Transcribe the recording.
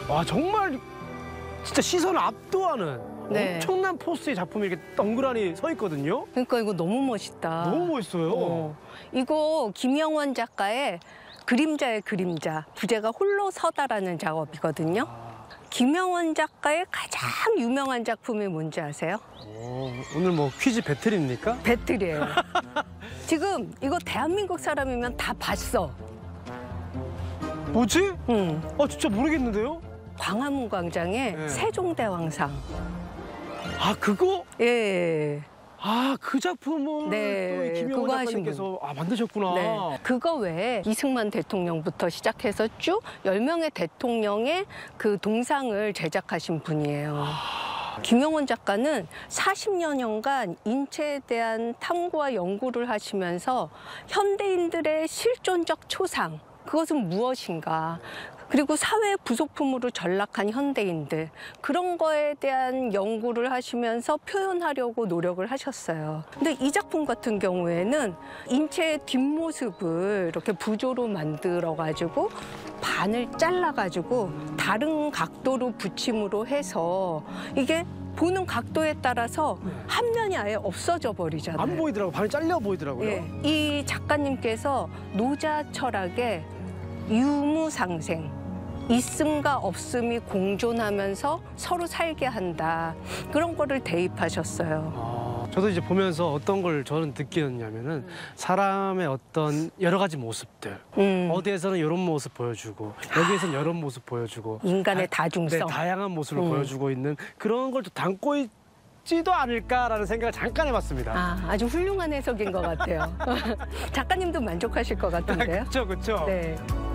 와, 정말 진짜 시선을 압도하는 네. 엄청난 포스의 작품이 이렇게 덩그러니 서 있거든요. 그러니까 이거 너무 멋있다. 너무 멋있어요. 이거 김영원 작가의 그림자의 그림자, 부제가 홀로 서다라는 작업이거든요. 김영원 작가의 가장 유명한 작품이 뭔지 아세요? 오늘 뭐 퀴즈 배틀입니까? 배틀이에요. 지금 이거 대한민국 사람이면 다 봤어. 뭐지? 응. 진짜 모르겠는데요? 광화문 광장의 네. 세종대왕상. 아, 그거? 예. 아, 그 작품을 네, 또 이 김영원 그거 하신 작가님께서 만드셨구나. 네. 그거 외에 이승만 대통령부터 시작해서 쭉 10명의 대통령의 그 동상을 제작하신 분이에요. 김영원 작가는 40여 년간 인체에 대한 탐구와 연구를 하시면서 현대인들의 실존적 초상, 그것은 무엇인가, 그리고 사회 부속품으로 전락한 현대인들, 그런 거에 대한 연구를 하시면서 표현하려고 노력을 하셨어요. 근데 이 작품 같은 경우에는 인체의 뒷모습을 이렇게 부조로 만들어가지고 반을 잘라가지고 다른 각도로 붙임으로 해서 이게 보는 각도에 따라서 한 면이 아예 없어져 버리잖아요. 안 보이더라고요. 반이 잘려 보이더라고요. 예, 이 작가님께서 노자 철학의 유무상생, 있음과 없음이 공존하면서 서로 살게 한다, 그런 거를 대입하셨어요. 저도 이제 보면서 어떤 걸 저는 느꼈냐면은 사람의 어떤 여러 가지 모습들, 어디에서는 이런 모습 보여주고 여기에서는 이런 모습 보여주고 인간의 다중성. 네, 다양한 모습을 보여주고 있는 그런 걸 또 담고 있지도 않을까라는 생각을 잠깐 해봤습니다. 아주 훌륭한 해석인 것 같아요. 작가님도 만족하실 것 같은데요. 그렇죠, 그렇죠. 네.